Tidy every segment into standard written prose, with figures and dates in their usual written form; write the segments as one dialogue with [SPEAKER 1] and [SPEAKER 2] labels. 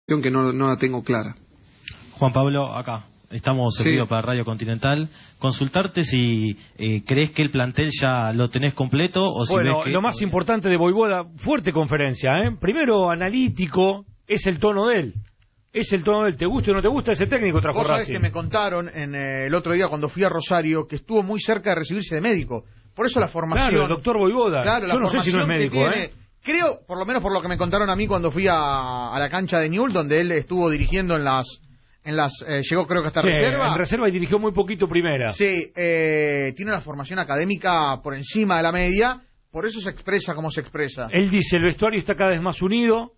[SPEAKER 1] que no la tengo clara.
[SPEAKER 2] Juan Pablo, acá estamos en vivo para Radio Continental. Consultarte si crees que el plantel ya lo tenés completo o si ves que...
[SPEAKER 3] Lo más importante de Voivoda, fuerte conferencia, Primero analítico, es el tono de él. Es el tono de él. ¿Te gusta o no te gusta ese técnico?
[SPEAKER 4] Vos sabés que me contaron el otro día cuando fui a Rosario que estuvo muy cerca de recibirse de médico. Por eso la formación...
[SPEAKER 3] Claro, el doctor Voivoda.
[SPEAKER 4] Claro,
[SPEAKER 3] yo no sé si no es médico,
[SPEAKER 4] Creo, por lo menos por lo que me contaron a mí cuando fui a la cancha de Newell's, donde él estuvo dirigiendo llegó creo que hasta reserva.
[SPEAKER 3] En reserva y dirigió muy poquito primera.
[SPEAKER 4] Sí, tiene la formación académica por encima de la media, por eso se expresa como se expresa.
[SPEAKER 3] Él dice, el vestuario está cada vez más unido,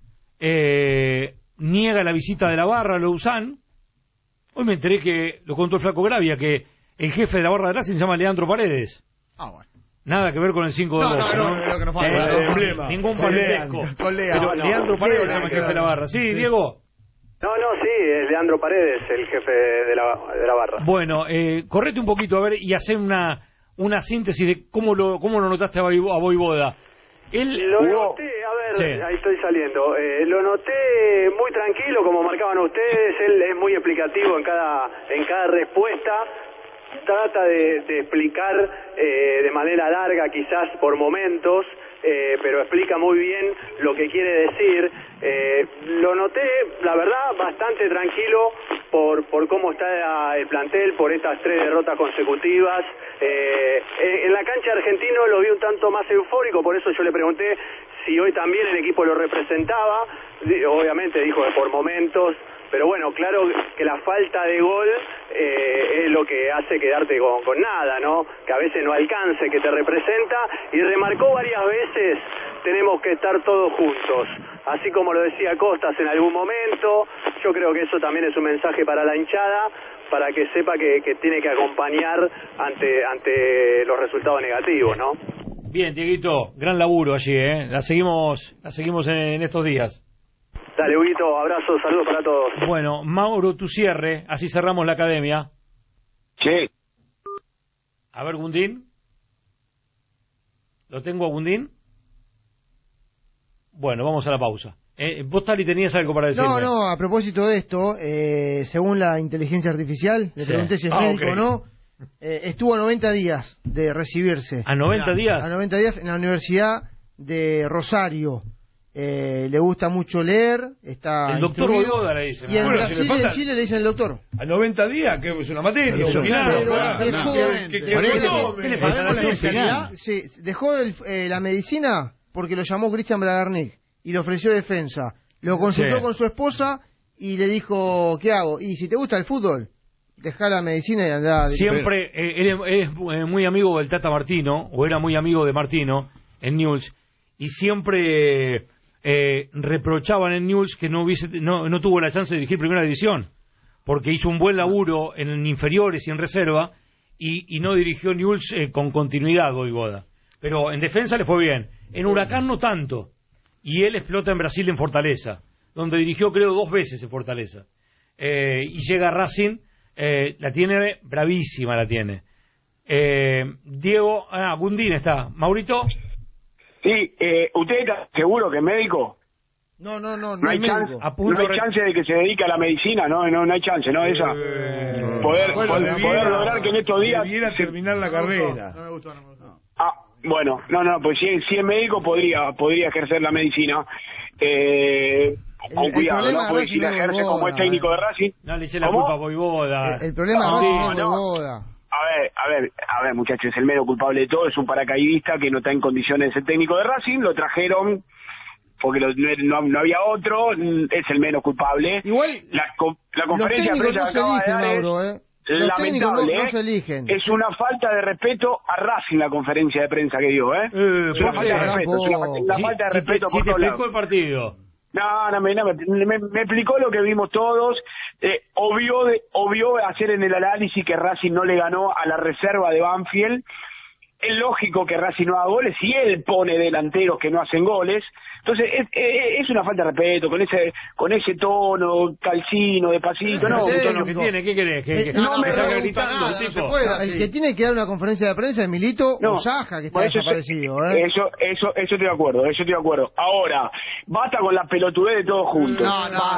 [SPEAKER 3] niega la visita de la barra a Lausanne. Hoy me enteré que, lo contó el Flaco Gravia, que el jefe de la barra de Racing se llama Leandro Paredes.
[SPEAKER 4] Ah, bueno.
[SPEAKER 3] Nada que ver con el 5 de agosto, ¿no? Ningún parentesco. Pero Leandro Paredes se llama el jefe de la barra. Sí, Diego.
[SPEAKER 5] No, sí, es Leandro Paredes, el jefe de la barra.
[SPEAKER 3] Bueno, correte un poquito, a ver, y hacer una síntesis de cómo lo notaste a Voivoda.
[SPEAKER 5] Lo noté, a ver, ahí estoy saliendo. Lo noté muy tranquilo, como marcaban ustedes. Él es muy explicativo en cada respuesta. Trata de explicar de manera larga, quizás por momentos, pero explica muy bien lo que quiere decir. Lo noté, la verdad, bastante tranquilo por cómo está el plantel, por estas 3 derrotas consecutivas. En la cancha argentino lo vi un tanto más eufórico, por eso yo le pregunté si hoy también el equipo lo representaba. Obviamente dijo que por momentos, pero bueno, claro que la falta de gol es lo que hace quedarte con nada, ¿no? Que a veces no alcance, que te representa, y remarcó varias veces, tenemos que estar todos juntos, así como lo decía Costas en algún momento. Yo creo que eso también es un mensaje para la hinchada, para que sepa que tiene que acompañar ante los resultados negativos, ¿no?
[SPEAKER 3] Bien, Dieguito, gran laburo allí, La seguimos en estos días.
[SPEAKER 5] Dale, Huguito, abrazos, saludos para todos.
[SPEAKER 3] Bueno, Mauro, tu cierre, así cerramos la academia.
[SPEAKER 6] Sí.
[SPEAKER 3] A ver, Gundín. ¿Lo tengo a Gundín? Bueno, vamos a la pausa. Vos, Tali, tenías algo para decirme.
[SPEAKER 7] No, a propósito de esto, según la inteligencia artificial, le pregunté si es médico o no, estuvo a 90 días de recibirse.
[SPEAKER 3] ¿A 90 días?
[SPEAKER 7] A 90 días en la Universidad de Rosario. Le gusta mucho leer, está
[SPEAKER 3] el doctor Voivoda le dice.
[SPEAKER 7] Y en Brasil y en Chile le dicen el doctor.
[SPEAKER 8] ¿A 90 días? ¿Qué es una materia?
[SPEAKER 7] ¿Qué le pasa? Sí, dejó la medicina porque lo llamó Christian Bragarnik y le ofreció defensa. Lo consultó con su esposa y le dijo, ¿qué hago? Y si te gusta el fútbol, dejá la medicina y andá.
[SPEAKER 3] Siempre, él es muy amigo del Tata Martino, o era muy amigo de Martino en Newell's, y siempre reprochaban en Newell's que no tuvo la chance de dirigir primera división, porque hizo un buen laburo en inferiores y en reserva, y no dirigió Newell's con continuidad Voivoda. Pero en defensa le fue bien, en Huracán no tanto, y él explota en Brasil en Fortaleza, donde dirigió creo 2 veces en Fortaleza, y llega a Racing, la tiene bravísima, la tiene. Diego, Gundín está. ¿Maurito?
[SPEAKER 6] Sí, ¿usted está seguro que es médico?
[SPEAKER 7] No
[SPEAKER 6] hay chance, no hay chance de que se dedique a la medicina, no hay chance, ¿no? Esa poder lograr que en estos días
[SPEAKER 8] debiera terminar la carrera.
[SPEAKER 4] No me gustó.
[SPEAKER 6] Bueno, pues si es médico podría ejercer la medicina. Con cuidado, ¿no? Porque si la ejerce como es técnico de Racing.
[SPEAKER 3] No le eche la culpa a Voivoda.
[SPEAKER 7] El problema no es Voivoda.
[SPEAKER 6] A ver, muchachos, el mero culpable de todo es un paracaidista que no está en condiciones de ser técnico de Racing, lo trajeron porque no había otro, es el menos culpable.
[SPEAKER 7] Igual
[SPEAKER 6] la conferencia de prensa que acaba de dar es lamentable,
[SPEAKER 7] no se eligen.
[SPEAKER 6] Es una falta de respeto a Racing la conferencia de prensa que dio, es una falta de respeto, falta de respeto por todos lados.
[SPEAKER 3] ¿Te explicó el partido?
[SPEAKER 6] No, me explicó lo que vimos todos. Obvió hacer en el análisis que Racing no le ganó a la reserva de Banfield. Es lógico que Racing no haga goles si él pone delanteros que no hacen goles. Entonces es una falta de respeto con ese tono calcino, despacito. No,
[SPEAKER 3] ese tono que tiene, ¿qué querés? Que
[SPEAKER 6] no me
[SPEAKER 3] salga gritando el tipo.
[SPEAKER 7] El que tiene que dar una conferencia de prensa es Milito o Saja, que está desaparecido.
[SPEAKER 6] Eso estoy de acuerdo, Ahora, basta con la pelotudez de todos juntos.